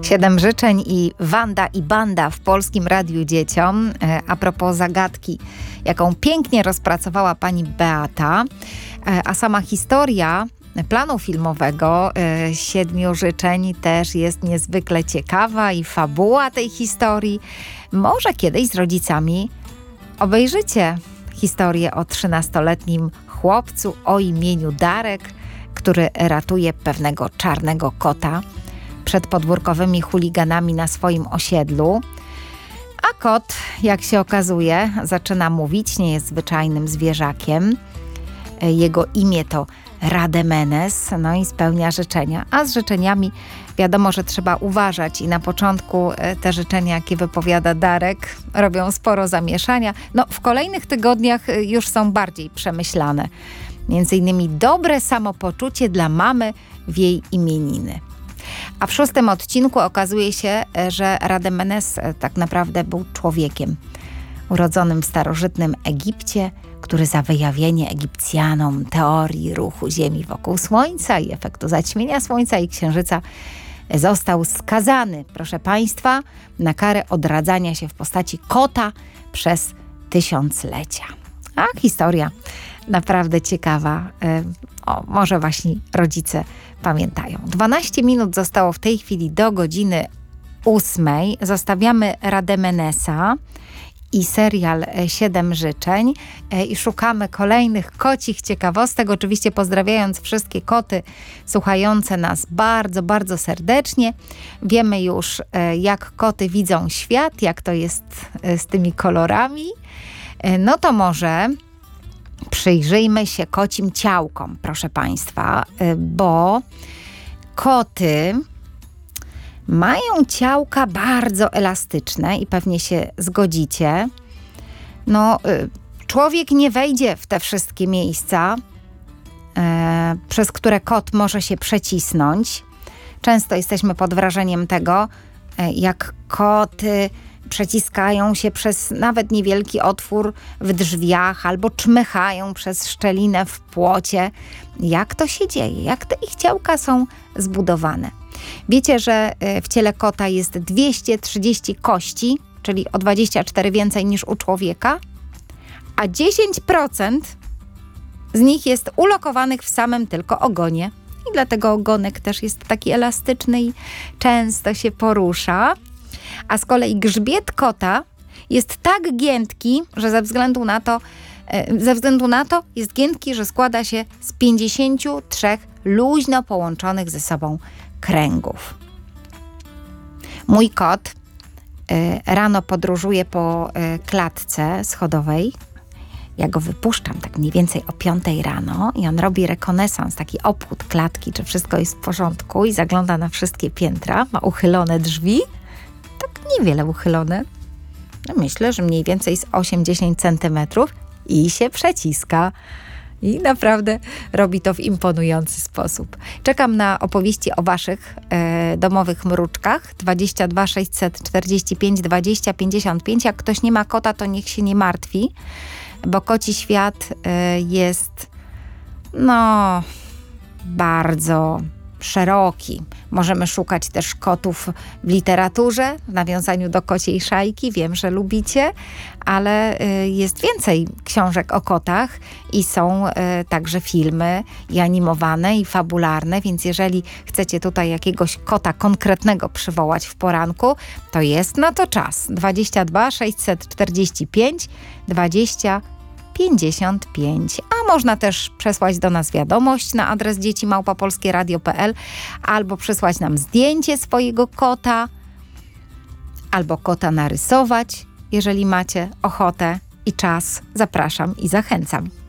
7 życzeń i Wanda i Banda w Polskim Radiu Dzieciom. A propos zagadki, jaką pięknie rozpracowała pani Beata, a sama historia planu filmowego 7 życzeń też jest niezwykle ciekawa i fabuła tej historii. Może kiedyś z rodzicami obejrzycie historię o 13-letnim chłopcu o imieniu Darek, który ratuje pewnego czarnego kota przed podwórkowymi chuliganami na swoim osiedlu. A kot, jak się okazuje, zaczyna mówić, nie jest zwyczajnym zwierzakiem. Jego imię to Rademenes, no i spełnia życzenia. A z życzeniami wiadomo, że trzeba uważać i na początku te życzenia, jakie wypowiada Darek, robią sporo zamieszania. No, w kolejnych tygodniach już są bardziej przemyślane. Między innymi dobre samopoczucie dla mamy w jej imieniny. A w 6. odcinku okazuje się, że Rademenes tak naprawdę był człowiekiem urodzonym w starożytnym Egipcie, który za wyjawienie Egipcjanom teorii ruchu Ziemi wokół Słońca i efektu zaćmienia Słońca i Księżyca został skazany, proszę Państwa, na karę odradzania się w postaci kota przez tysiąclecia. A historia naprawdę ciekawa. Może właśnie rodzice pamiętają. 12 minut zostało w tej chwili do godziny 8. Zostawiamy Rademenesa i serial 7 życzeń i szukamy kolejnych kocich ciekawostek. Oczywiście pozdrawiając wszystkie koty słuchające nas bardzo, bardzo serdecznie. Wiemy już, jak koty widzą świat, jak to jest z tymi kolorami. No to może przyjrzyjmy się kocim ciałkom, proszę Państwa, bo koty mają ciałka bardzo elastyczne i pewnie się zgodzicie. No, człowiek nie wejdzie w te wszystkie miejsca, przez które kot może się przecisnąć. Często jesteśmy pod wrażeniem tego, jak koty przeciskają się przez nawet niewielki otwór w drzwiach albo czmychają przez szczelinę w płocie. Jak to się dzieje? Jak te ich ciałka są zbudowane? Wiecie, że w ciele kota jest 230 kości, czyli o 24 więcej niż u człowieka, a 10% z nich jest ulokowanych w samym tylko ogonie. I dlatego ogonek też jest taki elastyczny i często się porusza. A z kolei grzbiet kota jest tak giętki, że ze względu na to jest giętki, że składa się z 53 luźno połączonych ze sobą kręgów. Mój kot rano podróżuje po klatce schodowej. Ja go wypuszczam tak mniej więcej o 5 rano i on robi rekonesans, taki obchód klatki, czy wszystko jest w porządku i zagląda na wszystkie piętra, ma uchylone drzwi. Tak niewiele uchylone. No myślę, że mniej więcej z 8-10 centymetrów i się przeciska. I naprawdę robi to w imponujący sposób. Czekam na opowieści o waszych domowych mruczkach. 22 645 20 55. Jak ktoś nie ma kota, to niech się nie martwi, bo koci świat jest bardzo szeroki. Możemy szukać też kotów w literaturze, w nawiązaniu do Kociej Szajki. Wiem, że lubicie, ale jest więcej książek o kotach i są także filmy i animowane, i fabularne, więc jeżeli chcecie tutaj jakiegoś kota konkretnego przywołać w poranku, to jest na to czas. 22 645 20 55. A można też przesłać do nas wiadomość na adres dzieci@polskieradio.pl albo przysłać nam zdjęcie swojego kota, albo kota narysować, jeżeli macie ochotę i czas. Zapraszam i zachęcam.